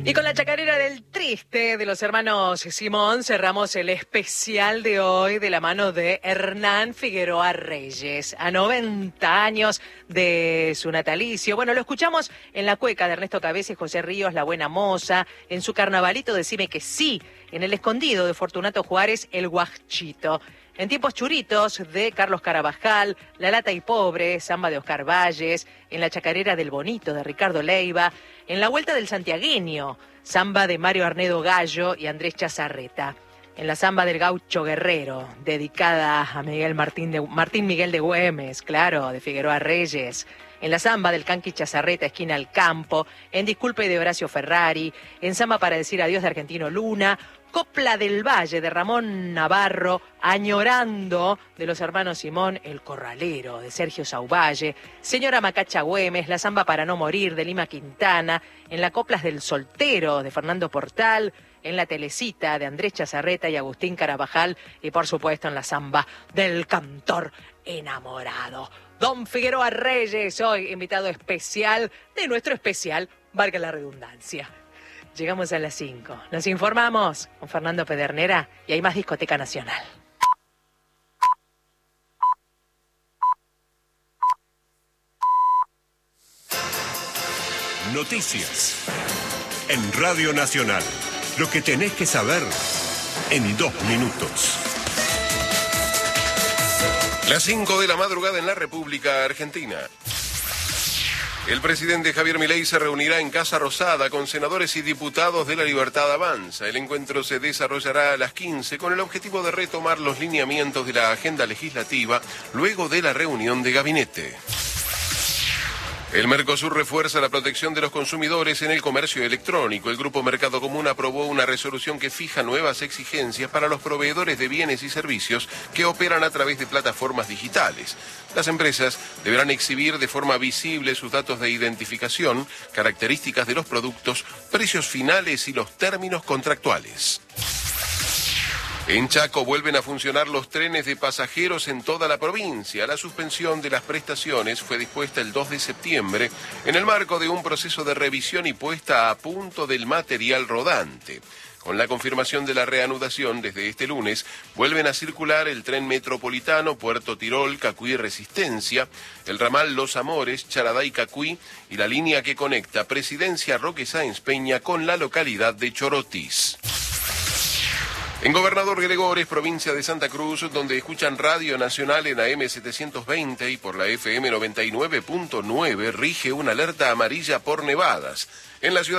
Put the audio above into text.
Y con la chacarera del triste de los hermanos Simón cerramos el especial de hoy de la mano de Hernán Figueroa Reyes, a 90 años de su natalicio. Bueno, lo escuchamos en La Cueca de Ernesto Cabeza y José Ríos, La Buena Moza, en su Carnavalito Decime que sí, en El Escondido de Fortunato Juárez, El Guachito. En Tiempos Churitos de Carlos Carabajal, La Lata y Pobre, Samba de Oscar Valles, en La Chacarera del Bonito de Ricardo Leiva, en La Vuelta del Santiagueño, Samba de Mario Arnedo Gallo y Andrés Chazarreta, en la Samba del Gaucho Guerrero, dedicada a Martín Miguel de Güemes, claro, de Figueroa Reyes, en la Samba del Canqui Chazarreta, Esquina al Campo, en Disculpe de Horacio Ferrari, en Samba para decir adiós de Argentino Luna, Copla del Valle de Ramón Navarro, Añorando de los hermanos Simón, El Corralero de Sergio Sauvalle, Señora Macacha Güemes, La Samba para no morir de Lima Quintana, en la Coplas del Soltero de Fernando Portal, en la Telecita de Andrés Chazarreta y Agustín Carabajal y por supuesto en la Samba del Cantor Enamorado. Don Figueroa Reyes, hoy invitado especial de nuestro especial, valga la redundancia. Llegamos a las 5. Nos informamos con Fernando Pedernera y hay más Discoteca Nacional. Noticias en Radio Nacional. Lo que tenés que saber en 2 minutos. Las 5 de la madrugada en la República Argentina. El presidente Javier Milei se reunirá en Casa Rosada con senadores y diputados de La Libertad Avanza. El encuentro se desarrollará a las 15 con el objetivo de retomar los lineamientos de la agenda legislativa luego de la reunión de gabinete. El Mercosur refuerza la protección de los consumidores en el comercio electrónico. El Grupo Mercado Común aprobó una resolución que fija nuevas exigencias para los proveedores de bienes y servicios que operan a través de plataformas digitales. Las empresas deberán exhibir de forma visible sus datos de identificación, características de los productos, precios finales y los términos contractuales. En Chaco vuelven a funcionar los trenes de pasajeros en toda la provincia. La suspensión de las prestaciones fue dispuesta el 2 de septiembre en el marco de un proceso de revisión y puesta a punto del material rodante. Con la confirmación de la reanudación desde este lunes, vuelven a circular el tren metropolitano Puerto Tirol, Cacuí Resistencia, el ramal Los Amores, Charaday Cacuí y la línea que conecta Presidencia Roque Sáenz Peña con la localidad de Chorotis. En Gobernador Gregores, provincia de Santa Cruz, donde escuchan Radio Nacional en AM 720 y por la FM 99.9, rige una alerta amarilla por nevadas. En la ciudad